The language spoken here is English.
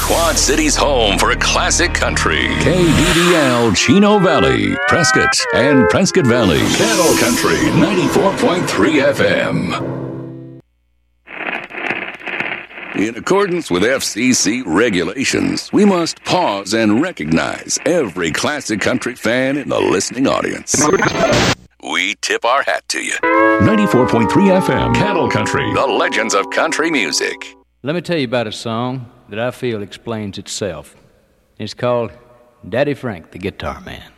Quad City's home for classic country. KDDL Chino Valley, Prescott, and Prescott Valley. Cattle Country 94.3 FM. In accordance with FCC regulations, we must pause and recognize every classic country fan in the listening audience. We tip our hat to you. 94.3 FM, Cattle Country, the legends of country music. Let me tell you about a song that I feel explains itself. It's called Daddy Frank, the Guitar Man.